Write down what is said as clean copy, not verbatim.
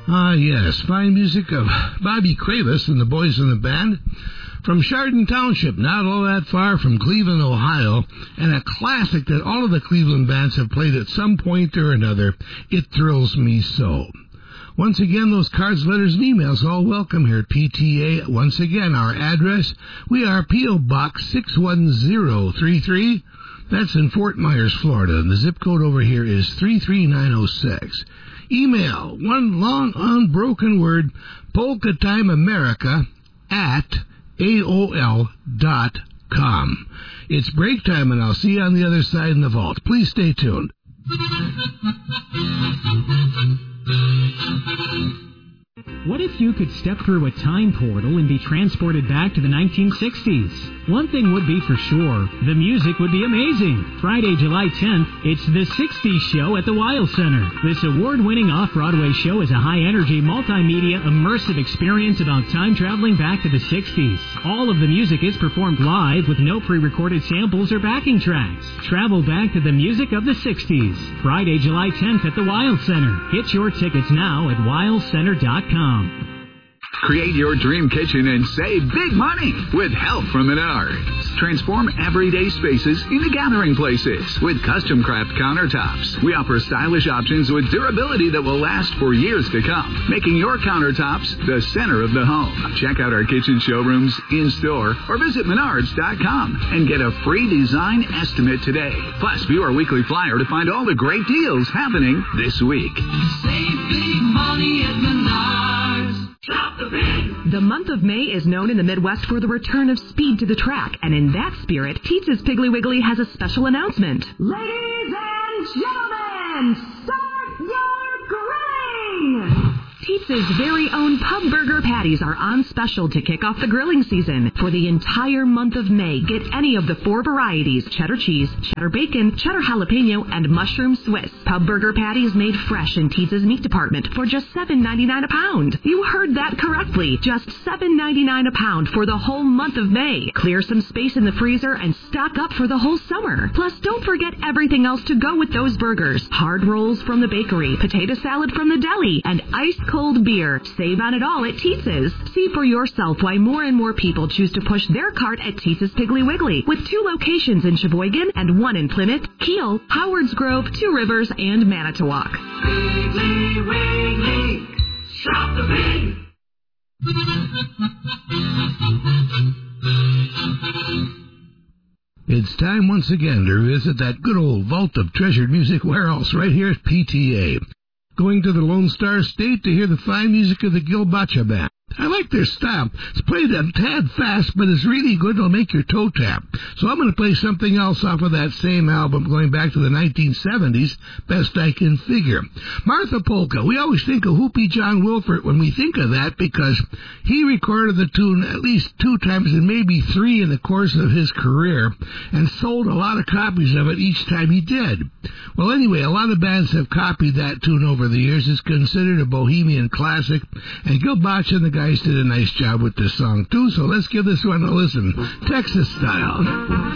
Ah, yes, fine music of Bobby Kravis and the boys in the band. From Chardon Township, not all that far from Cleveland, Ohio, and a classic that all of the Cleveland bands have played at some point or another, It Thrills Me So. Once again, those cards, letters, and emails all welcome here at PTA. Once again, our address, we are P.O. Box 61033. That's in Fort Myers, Florida, and the zip code over here is 33906. Email, one long unbroken word, polkatimemerica@AOL.com. It's break time, and I'll see you on the other side in the vault. Please stay tuned. What if you could step through a time portal and be transported back to the 1960s? One thing would be for sure, the music would be amazing. Friday, July 10th, it's the 60s show at the Weil Center. This award-winning off-Broadway show is a high-energy, multimedia, immersive experience about time traveling back to the 60s. All of the music is performed live with no pre-recorded samples or backing tracks. Travel back to the music of the 60s. Friday, July 10th at the Weil Center. Get your tickets now at weilcenter.com. Create your dream kitchen and save big money with help from Menards. Transform everyday spaces into gathering places with custom craft countertops. We offer stylish options with durability that will last for years to come, making your countertops the center of the home. Check out our kitchen showrooms in-store or visit Menards.com and get a free design estimate today. Plus, view our weekly flyer to find all the great deals happening this week. Save big money at Menards. Shop the Big. The month of May is known in the Midwest for the return of speed to the track, and in that spirit, Teetz's Piggly Wiggly has a special announcement. Ladies and gentlemen, start your grilling! Teetz's very own pub burger patties are on special to kick off the grilling season. For the entire month of May, get any of the 4 varieties: cheddar cheese, cheddar bacon, cheddar jalapeno, and mushroom Swiss. Pub burger patties made fresh in Teetz's meat department for just $7.99 a pound. You heard that correctly. Just $7.99 a pound for the whole month of May. Clear some space in the freezer and stock up for the whole summer. Plus, don't forget everything else to go with those burgers. Hard rolls from the bakery, potato salad from the deli, and ice cold beer. Save on it all at Teetz's. See for yourself why more and more people choose to push their cart at Teetz's Piggly Wiggly, with 2 locations in Sheboygan and 1 in Plymouth, Kiel, Howards Grove, 2 Rivers, and Manitowoc. Piggly Wiggly. Shop the Big. It's time once again to revisit that good old vault of treasured music. Where else? Right here at PTA. Going to the Lone Star State to hear the fine music of the Gilbacha Band. I like their style. It's played a tad fast, but it's really good. It'll make your toe tap. So I'm going to play something else off of that same album going back to the 1970s, best I can figure. Martha Polka. We always think of Whoopie John Wilford when we think of that because he recorded the tune at least 2 times and maybe 3 in the course of his career and sold a lot of copies of it each time he did. Well, anyway, a lot of bands have copied that tune over the years. It's considered a bohemian classic, and Gilbacha and the guys did a nice job with this song, too, so let's give this one a listen, Texas style.